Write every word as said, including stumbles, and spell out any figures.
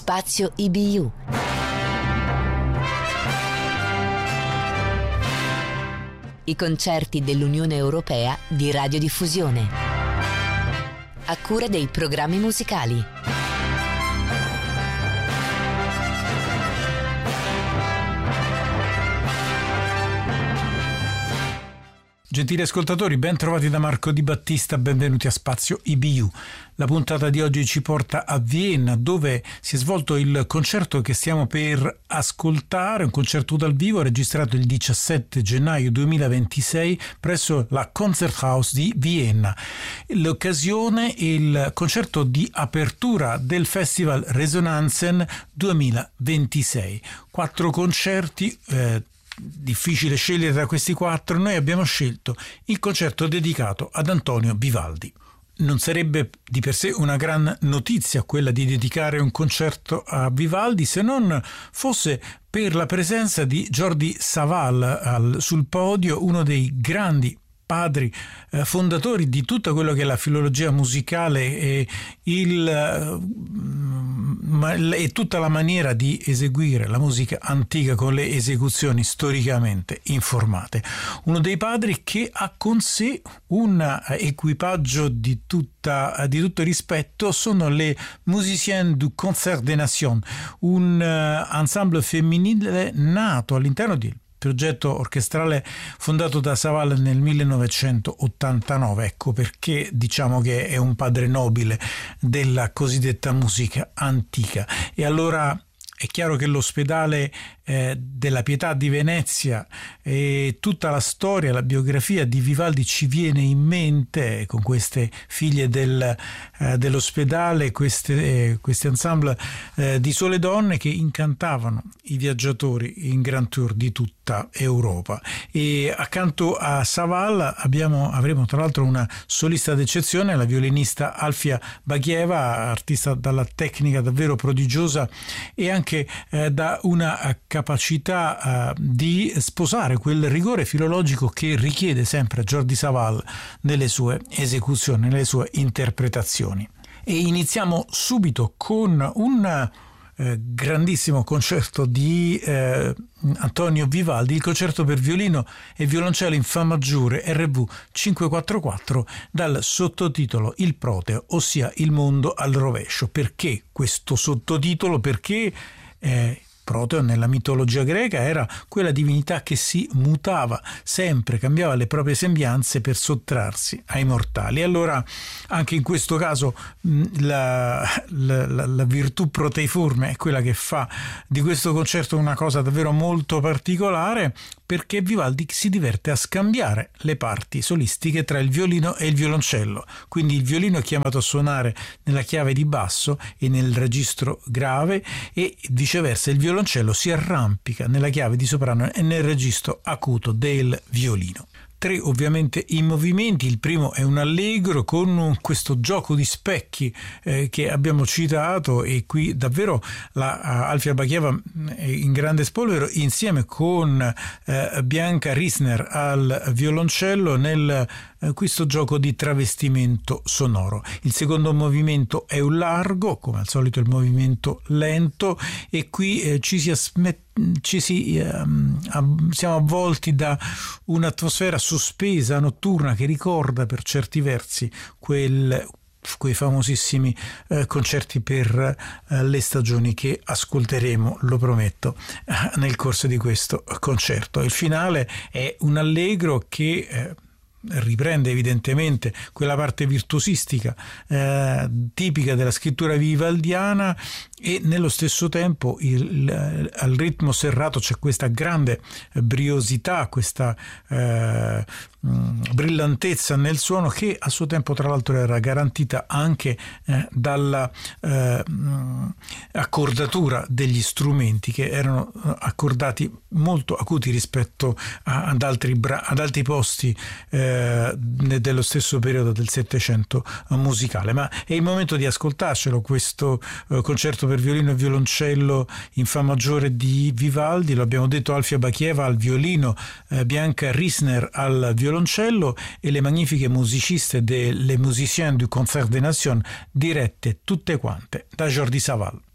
Spazio I B U. I concerti dell'Unione Europea di radiodiffusione. A cura dei programmi musicali. Gentili ascoltatori, ben trovati da Marco Di Battista, benvenuti a Spazio I B U. La puntata di oggi ci porta a Vienna, dove si è svolto il concerto che stiamo per ascoltare, un concerto dal vivo registrato il diciassette gennaio duemilaventisei presso la Konzerthaus di Vienna. L'occasione è il concerto di apertura del Festival Resonanzen duemilaventisei. Quattro concerti, eh, difficile scegliere tra questi quattro. Noi abbiamo scelto il concerto dedicato ad Antonio Vivaldi. Non sarebbe di per sé una gran notizia quella di dedicare un concerto a Vivaldi, se non fosse per la presenza di Jordi Savall al, sul podio, uno dei grandi padri eh, fondatori di tutto quello che è la filologia musicale e, il, eh, ma, e tutta la maniera di eseguire la musica antica con le esecuzioni storicamente informate. Uno dei padri che ha con sé un equipaggio di, tutta, di tutto rispetto sono le Musiciens du Concert des Nations, un uh, ensemble femminile nato all'interno di progetto orchestrale fondato da Savall nel millenovecentottantanove. Ecco perché diciamo che è un padre nobile della cosiddetta musica antica. E allora è chiaro che l'ospedale eh, della Pietà di Venezia e tutta la storia, la biografia di Vivaldi ci viene in mente con queste figlie del, eh, dell'ospedale, queste, eh, questi ensemble eh, di sole donne che incantavano i viaggiatori in Grand Tour di tutta Europa. E accanto a Savall abbiamo, avremo tra l'altro una solista d'eccezione, la violinista Alfia Baghieva, artista dalla tecnica davvero prodigiosa e anche eh, da una capacità eh, di sposare quel rigore filologico che richiede sempre Jordi Savall nelle sue esecuzioni, nelle sue interpretazioni. E iniziamo subito con un eh, grandissimo concerto di eh, Antonio Vivaldi, il concerto per violino e violoncello in Fa maggiore R V cinquecentoquarantaquattro dal sottotitolo Il Proteo, ossia il mondo al rovescio. Perché questo sottotitolo? Perché eh, Proteo nella mitologia greca era quella divinità che si mutava sempre, cambiava le proprie sembianze per sottrarsi ai mortali. Allora anche in questo caso la, la, la, la virtù proteiforme è quella che fa di questo concerto una cosa davvero molto particolare, perché Vivaldi si diverte a scambiare le parti solistiche tra il violino e il violoncello. Quindi il violino è chiamato a suonare nella chiave di basso e nel registro grave, e viceversa il violoncello si arrampica nella chiave di soprano e nel registro acuto del violino. Tre ovviamente i movimenti. Il primo è un allegro con questo gioco di specchi eh, che abbiamo citato, e qui davvero la uh, Alfia Baghieva in grande spolvero insieme con eh, Bianca Risner al violoncello nel eh, questo gioco di travestimento sonoro. Il secondo movimento è un largo, come al solito il movimento lento, e qui eh, ci si asmette ci si, um, siamo avvolti da un'atmosfera sospesa, notturna, che ricorda per certi versi quel, quei famosissimi eh, concerti per eh, le stagioni che ascolteremo, lo prometto, eh, nel corso di questo concerto. Il finale è un allegro che eh, riprende evidentemente quella parte virtuosistica eh, tipica della scrittura vivaldiana, e nello stesso tempo il, il, al ritmo serrato c'è questa grande briosità, questa eh, mh, brillantezza nel suono, che a suo tempo tra l'altro era garantita anche eh, dalla eh, mh, accordatura degli strumenti, che erano accordati molto acuti rispetto a, ad, altri bra- ad altri posti eh, dello stesso periodo del Settecento musicale. Ma è il momento di ascoltarcelo questo eh, concerto per violino e violoncello in Fa maggiore di Vivaldi. Lo abbiamo detto, Alfia Baghieva al violino, eh, Bianca Risner al violoncello e le magnifiche musiciste delle Musiciens du Concert des Nations, dirette tutte quante da Jordi Savall.